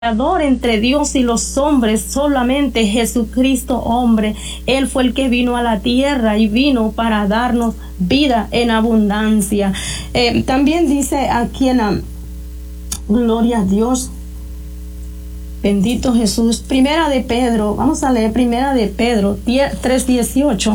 mediador entre Dios y los hombres, solamente Jesucristo hombre. Él fue el que vino a la tierra y vino para darnos vida en abundancia. También dice aquí en la gloria a Dios, bendito Jesús, Primera de Pedro, vamos a leer Primera de Pedro 3:18.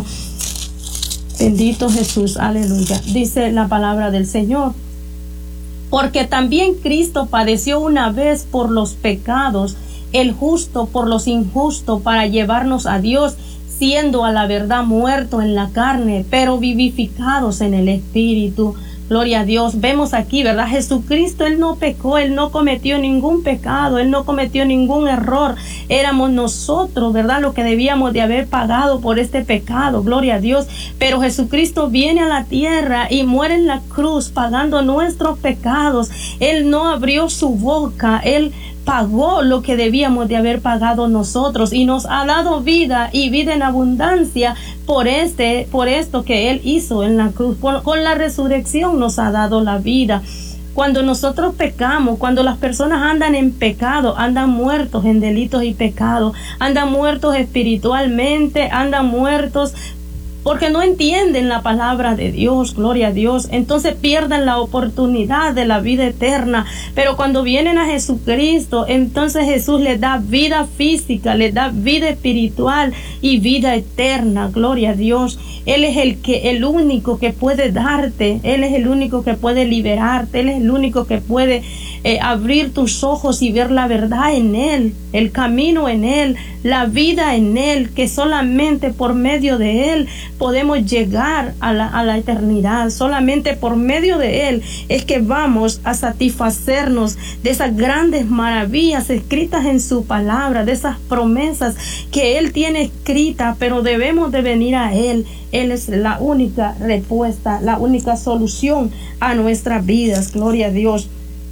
Bendito Jesús, aleluya. Dice la palabra del Señor: porque también Cristo padeció una vez por los pecados, el justo por los injustos, para llevarnos a Dios, siendo a la verdad muerto en la carne, pero vivificados en el Espíritu. Gloria a Dios. Vemos aquí, ¿verdad? Jesucristo, Él no pecó, Él no cometió ningún pecado, Él no cometió ningún error. Éramos nosotros, ¿verdad?, lo que debíamos de haber pagado por este pecado. Gloria a Dios. Pero Jesucristo viene a la tierra y muere en la cruz pagando nuestros pecados. Él no abrió su boca, Él pagó lo que debíamos de haber pagado nosotros y nos ha dado vida y vida en abundancia por esto que Él hizo en la cruz. Con la resurrección nos ha dado la vida. Cuando nosotros pecamos, cuando las personas andan en pecado, andan muertos en delitos y pecados, andan muertos espiritualmente, andan muertos porque no entienden la palabra de Dios, gloria a Dios. Entonces pierden la oportunidad de la vida eterna. Pero cuando vienen a Jesucristo, entonces Jesús les da vida física, les da vida espiritual y vida eterna, gloria a Dios. Él es el único que puede darte, Él es el único que puede liberarte, Él es el único que puede abrir tus ojos y ver la verdad en Él, el camino en Él, la vida en Él, que solamente por medio de Él podemos llegar a la eternidad. Solamente por medio de Él es que vamos a satisfacernos de esas grandes maravillas escritas en su palabra, de esas promesas que Él tiene escritas, pero debemos de venir a Él. Él es la única respuesta, la única solución a nuestras vidas. Gloria a Dios.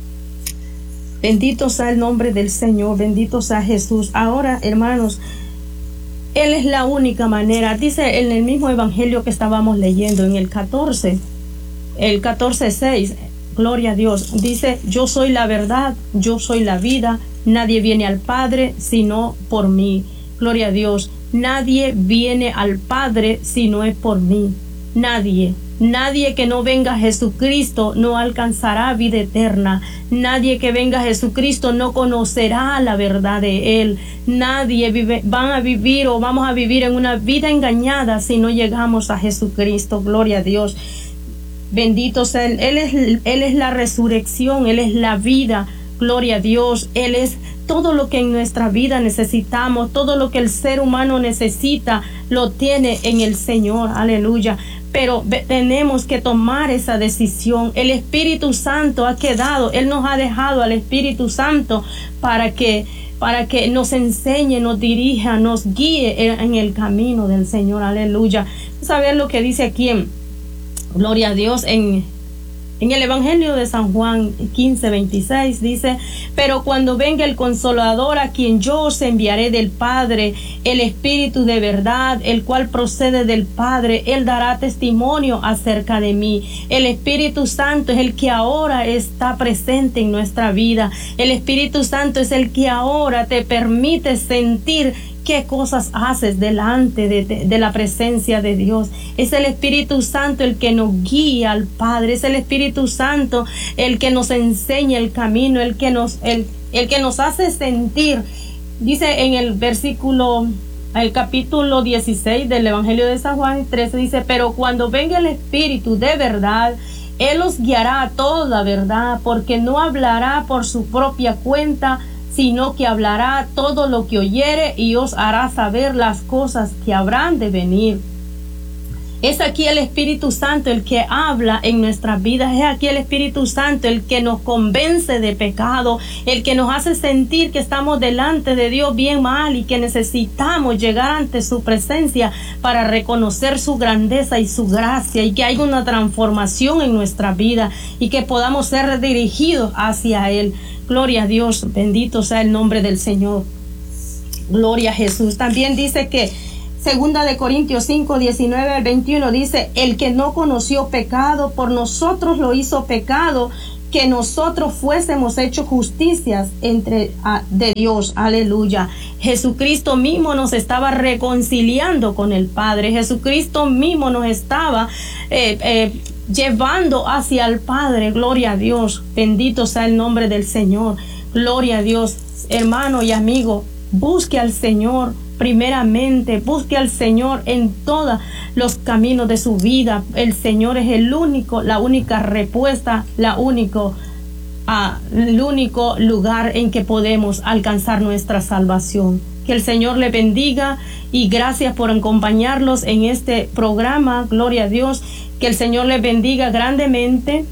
Bendito sea el nombre del Señor, bendito sea Jesús. Ahora, hermanos, Él es la única manera. Dice en el mismo evangelio que estábamos leyendo, en el 14:6, gloria a Dios, dice: yo soy la verdad, yo soy la vida, nadie viene al Padre sino por mí. Gloria a Dios. Nadie viene al Padre si no es por mí. Nadie que no venga a Jesucristo no alcanzará vida eterna. Nadie que venga a Jesucristo no conocerá la verdad de Él. Vamos a vivir en una vida engañada si no llegamos a Jesucristo. Gloria a Dios. Bendito sea Él. Él es la resurrección, Él es la vida. Gloria a Dios. Él es todo lo que en nuestra vida necesitamos, todo lo que el ser humano necesita, lo tiene en el Señor. Aleluya. Pero tenemos que tomar esa decisión. El Espíritu Santo ha quedado, Él nos ha dejado al Espíritu Santo para que nos enseñe, nos dirija, nos guíe en el camino del Señor. Aleluya. Vamos a ver lo que dice aquí gloria a Dios, en el Evangelio de San Juan 15:26 dice: pero cuando venga el Consolador, a quien yo os enviaré del Padre, el Espíritu de verdad, el cual procede del Padre, Él dará testimonio acerca de mí. El Espíritu Santo es el que ahora está presente en nuestra vida. El Espíritu Santo es el que ahora te permite sentir qué cosas haces delante de la presencia de Dios. Es el Espíritu Santo el que nos guía al Padre. Es el Espíritu Santo el que nos enseña el camino, el que nos hace sentir. Dice en el capítulo 16 del Evangelio de San Juan 13, dice: pero cuando venga el Espíritu de verdad, Él os guiará a toda verdad, porque no hablará por su propia cuenta, sino que hablará todo lo que oyere y os hará saber las cosas que habrán de venir. Es aquí el Espíritu Santo el que habla en nuestras vidas. Es aquí el Espíritu Santo el que nos convence de pecado, el que nos hace sentir que estamos delante de Dios bien mal y que necesitamos llegar ante su presencia para reconocer su grandeza y su gracia, y que haya una transformación en nuestra vida y que podamos ser redirigidos hacia Él. Gloria a Dios, bendito sea el nombre del Señor. Gloria a Jesús. También dice que Segunda de Corintios 5:19-21 dice: el que no conoció pecado, por nosotros lo hizo pecado, que nosotros fuésemos hechos justicias de Dios. Aleluya. Jesucristo mismo nos estaba reconciliando con el Padre. Jesucristo mismo nos estaba llevando hacia el Padre. Gloria a Dios. Bendito sea el nombre del Señor. Gloria a Dios. Hermano y amigo, busque al Señor primeramente, busque al Señor en todos los caminos de su vida. El Señor es la única respuesta, el único lugar en que podemos alcanzar nuestra salvación. Que el Señor le bendiga y gracias por acompañarlos en este programa. Gloria a Dios. Que el Señor les bendiga grandemente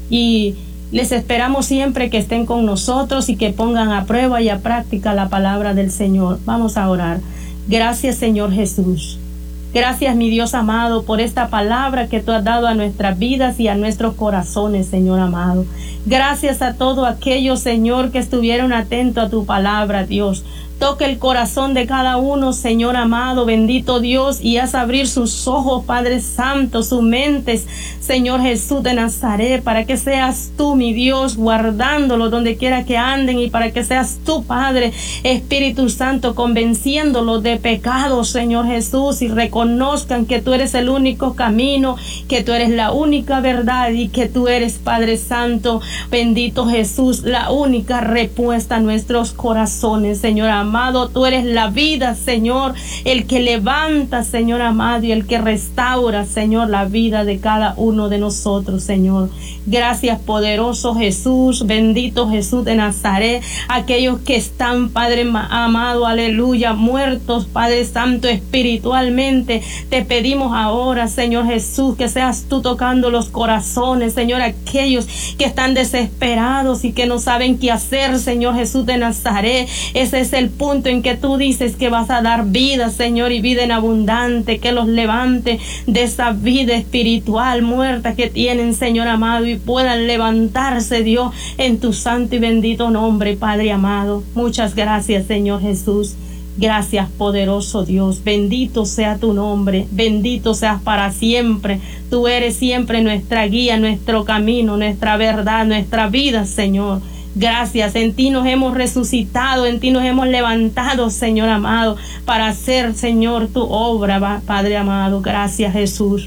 y les esperamos siempre que estén con nosotros y que pongan a prueba y a práctica la palabra del Señor. Vamos a orar. Gracias, Señor Jesús. Gracias, mi Dios amado, por esta palabra que tú has dado a nuestras vidas y a nuestros corazones, Señor amado. Gracias a todos aquellos, Señor, que estuvieron atentos a tu palabra, Dios. Toque el corazón de cada uno, Señor amado, bendito Dios, y haz abrir sus ojos, Padre Santo, sus mentes, Señor Jesús de Nazaret, para que seas tú, mi Dios, guardándolo donde quiera que anden, y para que seas tú, Padre, Espíritu Santo, convenciéndolos de pecado, Señor Jesús, y reconozcan que tú eres el único camino, que tú eres la única verdad, y que tú eres, Padre Santo, bendito Jesús, la única respuesta a nuestros corazones, Señor amado. Tú eres la vida, Señor, el que levanta, Señor amado, y el que restaura, Señor, la vida de cada uno de nosotros, Señor. Gracias, poderoso Jesús, bendito Jesús de Nazaret, aquellos que están, Padre amado, aleluya, muertos, Padre Santo, espiritualmente, te pedimos ahora, Señor Jesús, que seas tú tocando los corazones, Señor, aquellos que están desesperados y que no saben qué hacer, Señor Jesús de Nazaret. Ese es el punto en que tú dices que vas a dar vida, Señor, y vida en abundante, que los levante de esa vida espiritual muerta que tienen, Señor amado, y puedan levantarse, Dios, en tu santo y bendito nombre, Padre amado. Muchas gracias, Señor Jesús. Gracias, poderoso Dios. Bendito sea tu nombre, bendito seas para siempre. Tú eres siempre nuestra guía, nuestro camino, nuestra verdad, nuestra vida, Señor. Gracias, en ti nos hemos resucitado, en ti nos hemos levantado, Señor amado, para hacer, Señor, tu obra, Padre amado. Gracias, Jesús.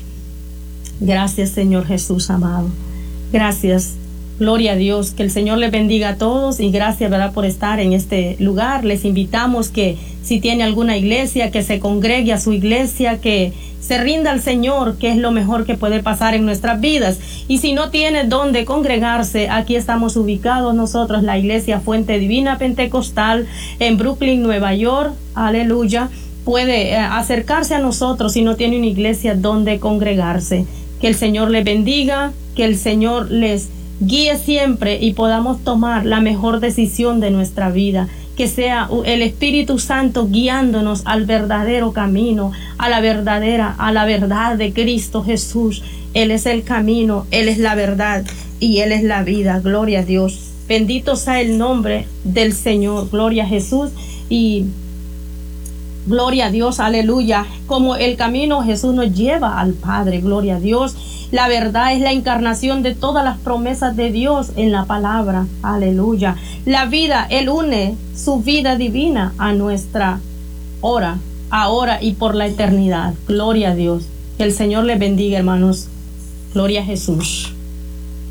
Gracias, Señor Jesús amado. Gracias. Gloria a Dios. Que el Señor les bendiga a todos y gracias, ¿verdad?, por estar en este lugar. Les invitamos que si tiene alguna iglesia, que se congregue a su iglesia, que se rinda al Señor, que es lo mejor que puede pasar en nuestras vidas. Y si no tiene dónde congregarse, aquí estamos ubicados nosotros, la Iglesia Fuente Divina Pentecostal en Brooklyn, Nueva York. Aleluya. Puede acercarse a nosotros si no tiene una iglesia donde congregarse. Que el Señor les bendiga, que el Señor les guíe siempre y podamos tomar la mejor decisión de nuestra vida. Que sea el Espíritu Santo guiándonos al verdadero camino, a la verdad de Cristo Jesús. Él es el camino, Él es la verdad y Él es la vida. Gloria a Dios. Bendito sea el nombre del Señor. Gloria a Jesús y gloria a Dios. Aleluya. Como el camino Jesús nos lleva al Padre. Gloria a Dios. La verdad es la encarnación de todas las promesas de Dios en la palabra. Aleluya. La vida, Él une su vida divina a nuestra hora, ahora y por la eternidad. Gloria a Dios. Que el Señor les bendiga, hermanos. Gloria a Jesús.